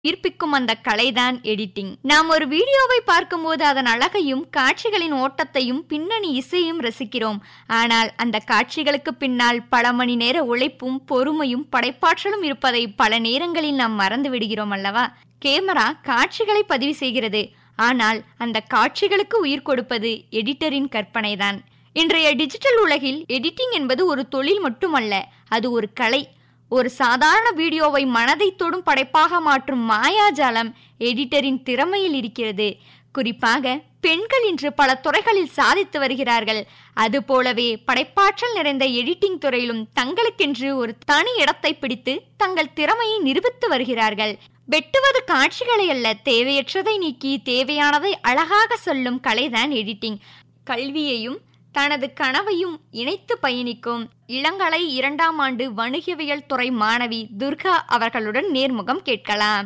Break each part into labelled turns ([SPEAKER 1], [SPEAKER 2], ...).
[SPEAKER 1] ஈர்ப்பிக்கும் அந்த கலைதான் எடிட்டிங். நாம் ஒரு வீடியோவை பார்க்கும்போது அதன் அழகையும் காட்சிகளின் ஓட்டத்தையும் பின்னணி இசையும் ரசிக்கிறோம். ஆனால் அந்த காட்சிகளுக்கு பின்னால் பல மணி நேர உழைப்பும் பொறுமையும் படைப்பாற்றலும் இருப்பதை பல நேரங்களில் நாம் மறந்து விடுகிறோம் அல்லவா? கேமரா காட்சிகளை பதிவு செய்கிறது, ஆனால் அந்த காட்சிகளுக்கு உயிர் கொடுப்பது எடிட்டரின் கற்பனைதான். இன்றைய டிஜிட்டல் உலகில் எடிட்டிங் என்பது ஒரு தொழில் மட்டுமல்ல, அது ஒரு கலை. ஒரு சாதாரண வீடியோவை மனதை தொடும் படைப்பாக மாற்றும் மாயாஜாலம் எடிட்டரின் திறமையில் இருக்கிறது. குறிப்பாக பெண்கள் இன்று பல துறைகளில் சாதித்து வருகிறார்கள். அதுபோலவே படைப்பாற்றல் நிறைந்த எடிட்டிங் துறையிலும் தங்களுக்கென்று ஒரு தனி இடத்தை பிடித்து தங்கள் திறமையை நிரூபித்து வருகிறார்கள். வெட்டுவது காட்சிகளை அல்ல, தேவையற்றதை நீக்கி தேவையானதை அழகாக சொல்லும் கலைதான் எடிட்டிங். கல்வியையும் தனது கனவையும் இணைத்து பயணிக்கும் இளங்கலை 2ஆம் ஆண்டு வணிகவியல் துறை மாணவி துர்கா அவர்களுடன் நேர்முகம் கேட்கலாம்.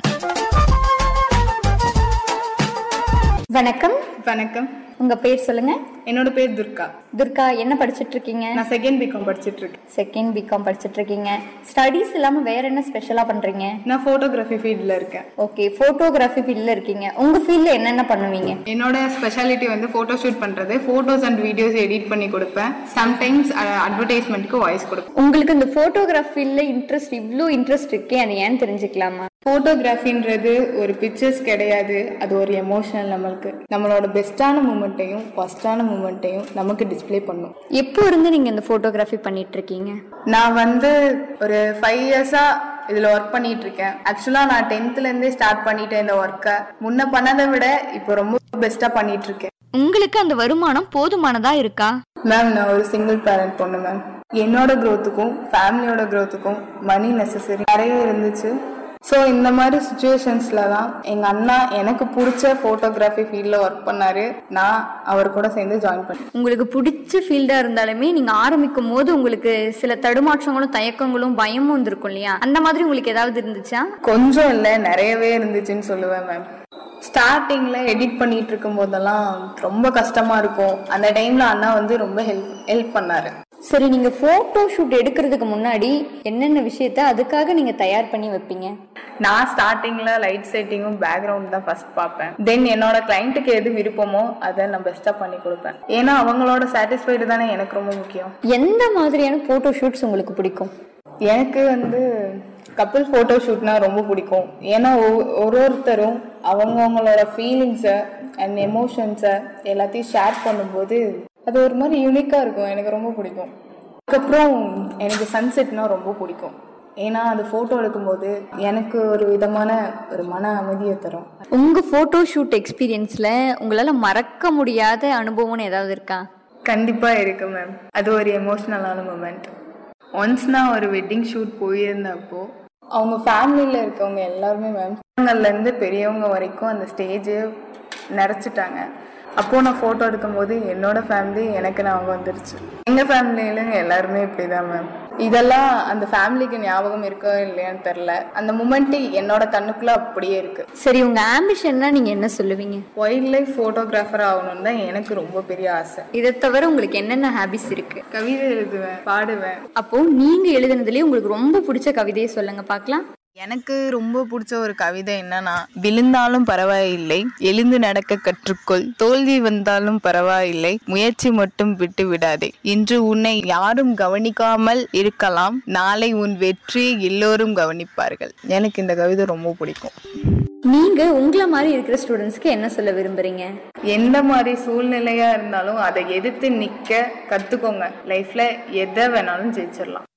[SPEAKER 1] வணக்கம்.
[SPEAKER 2] வணக்கம்.
[SPEAKER 1] உங்க பேர் சொல்லுங்க.
[SPEAKER 2] என்னோட பேர் துர்கா.
[SPEAKER 1] துர்கா, என்ன படிச்சிட்டு இருக்கீங்க?
[SPEAKER 2] நான் செகண்ட் பிகாம் படிச்சிட்டு இருக்கேன்.
[SPEAKER 1] செகண்ட் பிகாம் படிச்சிட்டு இருக்கீங்க. ஸ்டடீஸ் இல்லாம வேற என்ன ஸ்பெஷலா பண்றீங்க?
[SPEAKER 2] நான் போட்டோகிராஃபி ஃபீல்ட்ல இருக்கேன்.
[SPEAKER 1] ஓகே, போட்டோகிராஃபி ஃபீல்ட்ல இருக்கீங்க. உங்க ஃபீல்ட்ல என்னென்ன பண்ணுவீங்க?
[SPEAKER 2] என்னோட ஸ்பெஷாலிட்டி வந்து போட்டோ ஷூட் பண்றது, போட்டோஸ் அண்ட் வீடியோஸ் எடிட் பண்ணி கொடுப்பேன். சம்டைம்ஸ் அட்வர்டைஸ்மெண்ட்க்கு வாய்ஸ் கொடுப்பேன்.
[SPEAKER 1] உங்களுக்கு இந்த போட்டோகிராஃபில இவ்வளோ இன்ட்ரெஸ்ட் இருக்கே, அது ஏன்னு தெரிஞ்சுக்கலாமா?
[SPEAKER 2] போட்டோகிராஃபின்றது ஒரு பிக்சர்ஸ் கிடையாது, அது ஒரு எமோஷனல். நம்மளோட பெஸ்டான மூமெண்ட்டையும் ஃபர்ஸ்டான மூமெண்ட்டையும் நமக்கு டிஸ்பிளே பண்ணும்.
[SPEAKER 1] எப்போ இருந்து நீங்க இந்த போட்டோகிராஃபி பண்ணிட்டு இருக்கீங்க?
[SPEAKER 2] நான் வந்து ஒரு 5 இயர்ஸா இதுல ஒர்க் பண்ணிட்டு இருக்கேன். ஆக்சுவலா நான் 10th இருந்தே ஸ்டார்ட் பண்ணிட்டேன் இந்த ஒர்க்கை. முன்ன பண்ணதை விட இப்போ ரொம்ப பெஸ்டா பண்ணிட்டு இருக்கேன்.
[SPEAKER 1] உங்களுக்கு அந்த வருமானம் போதுமானதா இருக்கா?
[SPEAKER 2] மேம், நான் ஒரு சிங்கிள் பேரண்ட் பொண்ணு மேம். என்னோட க்ரோத்துக்கும் ஃபேமிலியோட க்ரோத்துக்கும் மணி நெசசரி நிறைய இருந்துச்சு. ஸோ இந்த மாதிரி சுச்சுவேஷன்ஸ்ல தான் எங்க அண்ணா எனக்கு பிடிச்ச போட்டோகிராஃபி ஃபீல்ட்ல ஒர்க் பண்ணாரு. நான் அவர் கூட சேர்ந்து ஜாயின் பண்ணேன்.
[SPEAKER 1] உங்களுக்கு பிடிச்ச ஃபீல்டா இருந்தாலுமே நீங்க ஆரம்பிக்கும் போது உங்களுக்கு சில தடுமாற்றங்களும் தயக்கங்களும் பயமும் இருந்திருக்கும் இல்லையா? அந்த மாதிரி உங்களுக்கு ஏதாவது இருந்துச்சா?
[SPEAKER 2] கொஞ்சம் இல்லை, நிறையவே இருந்துச்சுன்னு சொல்லுவேன் மேம். ஸ்டார்டிங்ல எடிட் பண்ணிட்டு இருக்கும் போதெல்லாம் ரொம்ப கஷ்டமா இருக்கும். அந்த டைம்ல அண்ணா வந்து ரொம்ப ஹெல்ப் பண்ணாரு.
[SPEAKER 1] சரி, நீங்க போட்டோ ஷூட் எடுக்கிறதுக்கு முன்னாடி என்னென்ன விஷயத்த அதுக்காக நீங்க தயார் பண்ணி வைப்பீங்க?
[SPEAKER 2] நான் ஸ்டார்டிங்ல லைட் செட்டிங்கும் பேக்ரவுண்ட் தான் ஃபர்ஸ்ட் பார்ப்பேன். தென் என்னோட கிளைண்ட்டுக்கு எது விருப்பமோ அதை நான் பெஸ்டா பண்ணி கொடுப்பேன். ஏன்னா அவங்களோட சாட்டிஸ்ஃபைடு தானே எனக்கு ரொம்ப முக்கியம்.
[SPEAKER 1] எந்த மாதிரியான போட்டோ ஷூட்ஸ் உங்களுக்கு பிடிக்கும்?
[SPEAKER 2] எனக்கு வந்து கப்பிள் ஃபோட்டோ ஷூட்னா ரொம்ப பிடிக்கும். ஏன்னா ஒருத்தரும் அவங்கவுங்களோட ஃபீலிங்ஸை அண்ட் எமோஷன்ஸை எல்லாத்தையும் ஷேர் பண்ணும்போது அது ஒரு மாதிரி யூனிக்காக இருக்கும். எனக்கு ரொம்ப பிடிக்கும். அதுக்கப்புறம் எனக்கு சன்செட்னா ரொம்ப பிடிக்கும். ஏன்னா அது ஃபோட்டோ எடுக்கும்போது எனக்கு ஒரு விதமான ஒரு மன அமைதியை தரும்.
[SPEAKER 1] உங்கள் ஃபோட்டோ ஷூட் எக்ஸ்பீரியன்ஸில் உங்களால் மறக்க முடியாத அனுபவம்னு ஏதாவது இருக்கா?
[SPEAKER 2] கண்டிப்பாக இருக்கு மேம். அது ஒரு எமோஷ்னலான மூமெண்ட். ஒன்ஸ் நான் ஒரு வெட்டிங் ஷூட் போயிருந்தப்போ அவங்க ஃபேமிலியில் இருக்கவங்க எல்லாருமே மேம், இருந்து பெரியவங்க வரைக்கும் அந்த ஸ்டேஜு நிறைச்சிட்டாங்க. அப்போ நான் ஃபோட்டோ எடுக்கும்போது என்னோட ஃபேமிலி எனக்கு ஞாபகம் வந்துருச்சு. எங்கள் ஃபேமிலியில எல்லாருமே இப்படிதான் மேம். இதெல்லாம் அந்த ஃபேமிலிக்கு ஞாபகம் இருக்கோ இல்லையான்னு தெரில. அந்த மூமெண்ட் என்னோட கண்ணுக்குள்ள அப்படியே இருக்கு.
[SPEAKER 1] சரி, உங்க ஆம்பிஷன்னா நீங்க என்ன சொல்லுவீங்க?
[SPEAKER 2] வைல்ட் லைஃப் போட்டோகிராஃபர் ஆகணும்னு தான் எனக்கு ரொம்ப பெரிய ஆசை.
[SPEAKER 1] இதை தவிர உங்களுக்கு என்னென்ன ஹாபிஸ் இருக்கு?
[SPEAKER 2] கவிதை எழுதுவேன், பாடுவேன்.
[SPEAKER 1] அப்போ நீங்க எழுதுனதுலயே உங்களுக்கு ரொம்ப பிடிச்ச கவிதையை சொல்லுங்க பார்க்கலாம்.
[SPEAKER 2] எனக்கு ரொம்ப பிடிச்ச ஒரு கவிதை என்னன்னா, விழுந்தாலும் பரவாயில்லை, எழுந்து நடக்க கற்றுக்கொள், தோல்வி வந்தாலும் பரவாயில்லை, முயற்சி மட்டும் விட்டு விடாதே, இன்று உன்னை யாரும் கவனிக்காமல் இருக்கலாம், நாளை உன் வெற்றியை எல்லோரும் கவனிப்பார்கள். எனக்கு இந்த கவிதை ரொம்ப பிடிக்கும்.
[SPEAKER 1] நீங்க உங்களை மாதிரி இருக்கிற ஸ்டூடெண்ட்ஸ்க்கு என்ன சொல்ல விரும்புறீங்க?
[SPEAKER 2] எந்த மாதிரி சூழ்நிலையா இருந்தாலும் அதை எதிர்த்து நிக்க கத்துக்கோங்க. லைஃப்ல எதை வேணாலும் ஜெயிச்சிடலாம்.